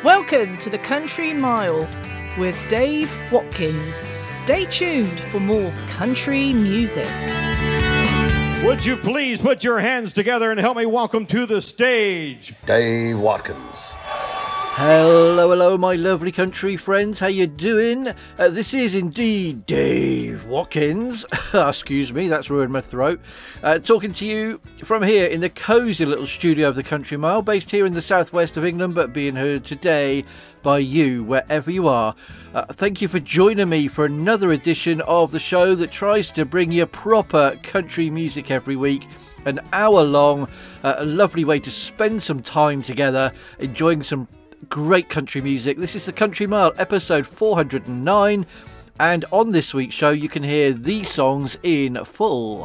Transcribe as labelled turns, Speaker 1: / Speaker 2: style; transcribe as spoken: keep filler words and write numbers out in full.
Speaker 1: Welcome to the Country Mile with Dave Watkins. Stay tuned for more country music.
Speaker 2: Would you please put your hands together and help me welcome to the stage
Speaker 3: Dave Watkins.
Speaker 4: Hello, hello, my lovely country friends. How you doing? Uh, this is indeed Dave Watkins. Excuse me, that's ruined my throat. Uh, talking to you from here in the cosy little studio of the Country Mile, based here in the southwest of England, but being heard today by you, wherever you are. Uh, thank you for joining me for another edition of the show that tries to bring you proper country music every week. An hour long, uh, a lovely way to spend some time together, enjoying some great country music. This is the Country Mile, episode four hundred nine, and on this week's show you can hear these songs in full.